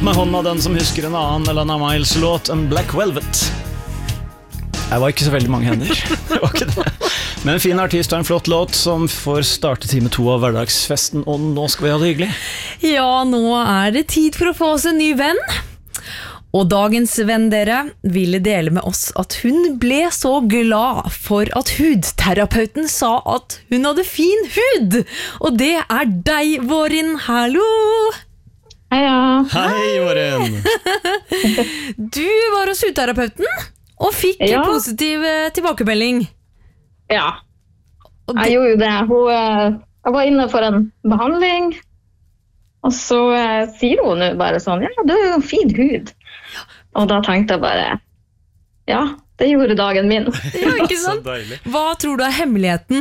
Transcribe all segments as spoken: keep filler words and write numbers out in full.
med hånda den som husker en annen Elena Miles låt, en Black Velvet. Jeg var ikke så veldig mange hender. Det var ikke det. Men en fin artist og en flott låt som får starte time to av hverdagsfesten, og nå skal vi ha det hyggelig. Ja, nå er det tid for å få oss en ny venn. Og dagens venn dere ville dele med oss at hun ble så glad for at hudterapeuten sa at hun hadde fin hud. Og det er deg, Vårin. Hallo! Heia. Hei, Vårin. Du var hos hudterapeuten og fikk Ja. positiv eh, tilbakemelding. Ja, Og jeg det, gjorde jo det. Hun, eh, jeg var inne for en behandling, og så eh, sier hun nå bare sånn, ja, du har jo en fin hud. Og da tenkte jeg bare, ja, det gjorde dagen min. ja, ikke Så sant? deilig. Hva tror du er hemmeligheten?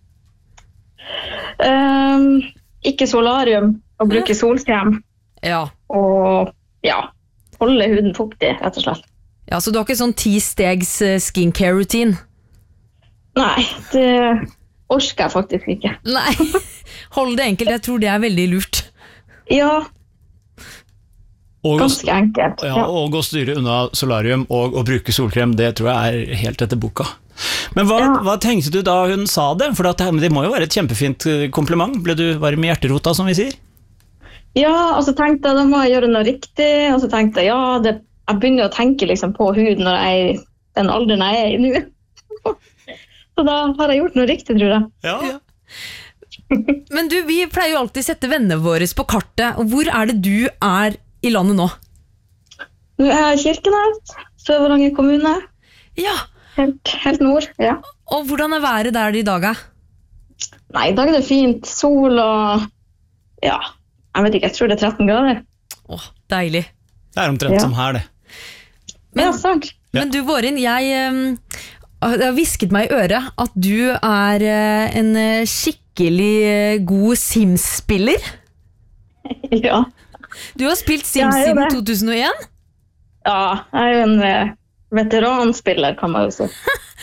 Um, ikke solarium, og bruke solkrem, Ja. og ja, holde huden fuktig, rett og slett. ja, så du har ikke sånn ti-stegs eh, skincare-routine? Nei, det orsker jeg faktisk ikke. Nei, hold det enkelt. Jeg tror det er veldig lurt. Ja, Og, ganske enkelt. ja, og å styre unna solarium og å bruke solkrem, det tror jeg er helt etter boka. Men hva, Ja. hva tenkte du da hun sa det? For at det, det må jo være et kjempefint eh, kompliment. Ble du varm i hjerterota, som vi sier? Ja, og så tenkte jeg, da må jeg gjøre noe riktig, og så tenkte jeg, ja, det, jeg begynner å tenke liksom på hud når jeg er i den alderen jeg er i nå. Så da har jeg gjort noe riktig, tror jeg. Ja. Men du, vi pleier jo alltid sette vennene våre på kartet. Og hvor er det du er i landet nå? Nå er jeg i Kirkenes, Sør-Varanger kommune, Ja, helt, helt nord, ja. og hvordan er været der i dag? Nei, i dag er det fint, sol og, ja, jeg vet ikke, jeg tror det er tretten grader. Åh, deilig. Det er omtrent Ja. som her, det. Men- ja, sant. Men du, Vårin, jeg, eh, det har visket meg i øret at du er eh, en eh, skikkelig eh, god Sims-spiller. Ja. Du har spilt Sims Ja, jeg gjør siden det. to tusen og én. Ja, jeg er jo en eh, veteranspiller, kan man jo si.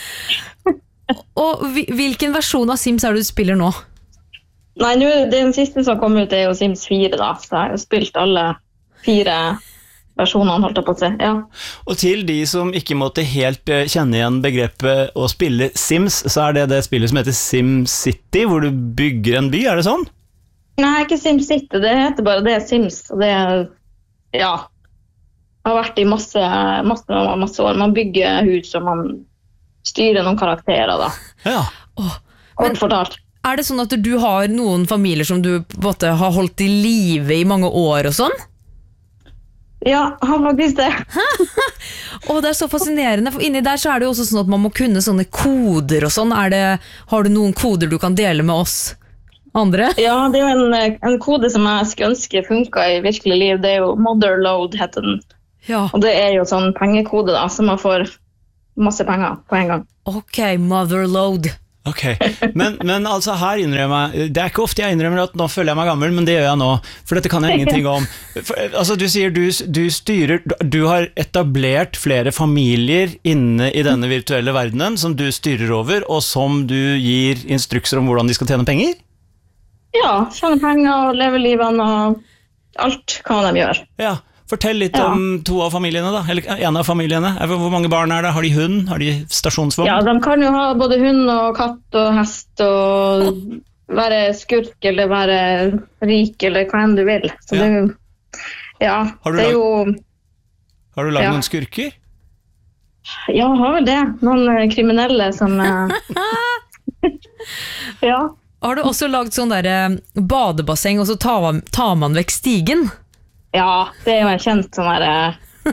Og vi- hvilken versjon av Sims er det du spiller nå? Nei, nå, den siste som kom ut er jo Sims fire da, så jeg har jo spilt alle fire versjonene, holdt jeg på å si. Ja. Og til de som ikke måtte helt eh, kjenne igjen begrepet å spille Sims, så er det det spillet som heter SimCity, hvor du bygger en by, er det sånn? Nei, ikke SimCity, det heter bare det Sims, og det er, ja, har vært i masse, masse, masse år. Man bygger hus, og man styrer noen karakterer da. Ja. Åh, Kort fortalt. er det sånn at du har noen familier som du på en måte har holdt i live i mange år og sånn? Ja, har faktisk det. Åh, det er så fascinerende, for inni der så er det jo også sånn at man må kunne sånne koder og sånn. Er det, har du noen koder du kan dele med oss andre? Ja, det er jo en, en kode som jeg skulle ønske funket i virkelig liv. Det er jo Motherload, heter den. Ja, Og det er jo sånn pengekode da, så man får masse penger på en gang. ok, motherload. Ok, men, men altså her innrømmer jeg, det er ikke ofte jeg innrømmer at nå føler jeg meg gammel, men det gjør jeg nå, for dette kan jeg ingenting om. For, altså du sier du, du styrer, du har etablert flere familier inne i denne virtuelle verdenen som du styrer over, og som du gir instrukser om hvordan de skal tjene penger? Ja, tjene penger og leve livene og alt hva de gjør. Ja, fortell litt Ja. om to av familiene da, eller en av familiene. Hvor mange barn er det? Har de hund? Har de stasjonsvogn? Ja, de kan jo ha både hund og katt og hest og være skurk eller være rik eller hva enn du vil. Så Ja. det er jo, ja, Har du det er lag- jo, Har du lagd Ja. noen skurker? ja, har vel det. Noen eh, kriminelle som, eh, ja. Har du også lagd sånn der eh, badebasseng, og så tar man, tar man vekk stigen? Ja, det er jo en kjent sånn her eh,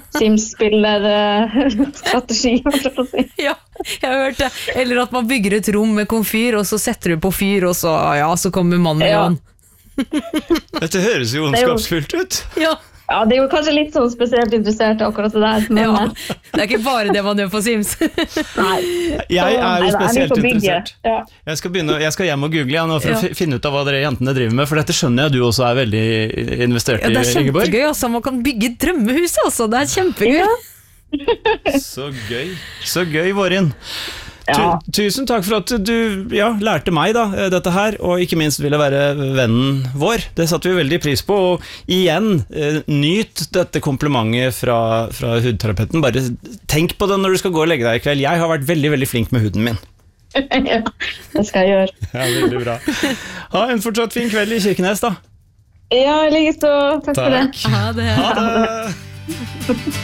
Sims-spiller-strategi, holdt jeg på å si. Ja, jeg har hørt det. Eller at man bygger et rom med komfyr, og så setter du på fyr, og så, ja, så kommer mannen Ja. igjen. Dette høres jo Det er jo- ondskapsfullt ut. Ja, Ja, det er jo kanskje litt sånn spesielt interessert i akkurat det der. Men, ja. eh, Det er ikke bare det man gjør på Sims. nei. Jeg er jo Nei, da, spesielt på bygget. interessert. Ja. Jeg skal, begynne, jeg skal hjem og google igjen nå for Ja. å fi- finne ut av hva dere jentene driver med, for dette skjønner jeg du også er veldig investert Ja, det er i, Ingeborg. kjempegøy, altså. Man kan bygge et drømmehus, altså. Det er kjempegøy. Ja. Så gøy, så gøy, Vårin. Ja. Tu, tusen takk for at du ja, lærte meg da, dette her, og ikke minst ville være vennen vår. Det satte vi veldig pris på, og igjen, eh, nyt dette komplimentet fra, fra hudterapeuten. Bare tenk på det når du skal gå og legge deg i kveld. Jeg har vært veldig, veldig flink med huden min. Ja, det skal jeg gjøre. Ja, veldig bra. Ha en fortsatt fin kveld i Kirkenes da. Ja, likeså. Takk for det. Ha det. Ha det.